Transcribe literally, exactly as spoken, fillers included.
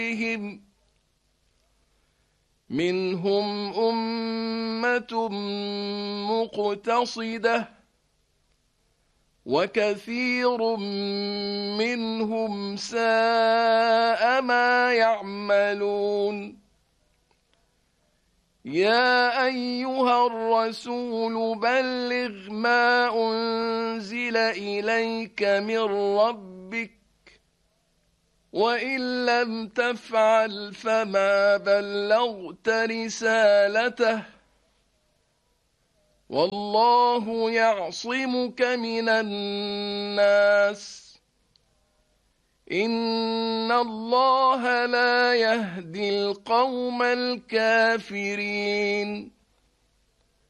عليهم منهم أمة مقتصدة وكثير منهم ساء ما يعملون يا أيها الرسول بلغ ما أنزل إليك من ربك وإن لم تفعل فما بلغت رسالته والله يعصمك من الناس إن الله لا يهدي القوم الكافرين